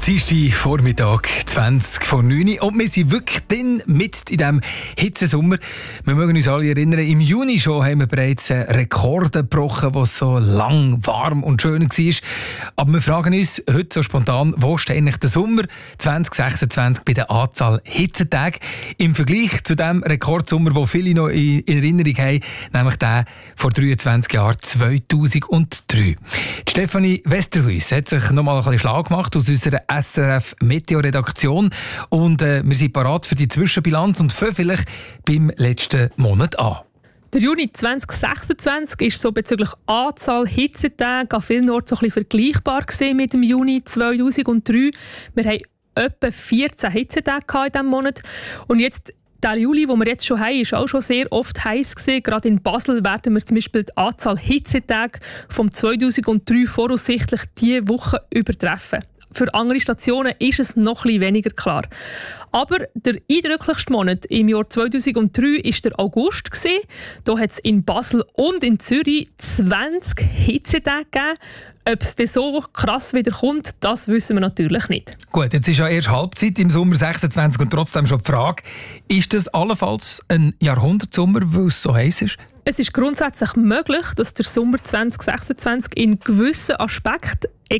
Dienstag Vormittag, 20 vor 9 Uhr. Und wir sind wirklich dann mit in diesem Hitzesommer. Wir mögen uns alle erinnern, im Juni schon haben wir bereits Rekorde gebrochen, was so lang, warm und schön war. Aber wir fragen uns heute so spontan, wo steht eigentlich der Sommer 2026 bei der Anzahl Hitzetagen im Vergleich zu dem Rekordsommer, den viele noch in Erinnerung haben, nämlich der vor 23 Jahren, 2003. Die Stefanie Westerhuis hat sich noch mal ein bisschen schlau gemacht aus unserer SRF Meteo-Redaktion und wir sind parat für die Zwischenbilanz und fangen vielleicht beim letzten Monat an. Der Juni 2026 ist so bezüglich Anzahl Hitzetage an vielen Orten so ein bisschen vergleichbar mit dem Juni 2003. Wir haben etwa 14 Hitzetage in diesem Monat. Und jetzt der Juli, den wir jetzt schon haben, ist auch schon sehr oft heiß gewesen. Gerade in Basel werden wir zum Beispiel die Anzahl Hitzetage vom 2003 voraussichtlich diese Woche übertreffen. Für andere Stationen ist es noch ein bisschen weniger klar. Aber der eindrücklichste Monat im Jahr 2003 war der August. Da hat es in Basel und in Zürich 20 Hitzetage gegeben. Ob es dann so krass wieder kommt, das wissen wir natürlich nicht. Gut, jetzt ist ja erst Halbzeit im Sommer 26 und trotzdem schon die Frage, ist das allenfalls ein Jahrhundertsommer, weil es so heiß ist? Es ist grundsätzlich möglich, dass der Sommer 2026 in gewissen Aspekten